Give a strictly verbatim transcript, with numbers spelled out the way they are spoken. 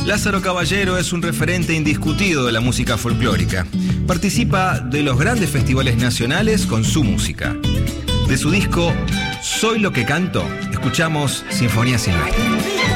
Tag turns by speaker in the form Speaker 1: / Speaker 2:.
Speaker 1: Lázaro Caballero es un referente indiscutido de la música folclórica. Participa de los grandes festivales nacionales con su música. De su disco Soy lo que canto, escuchamos Sinfonía Silvestre.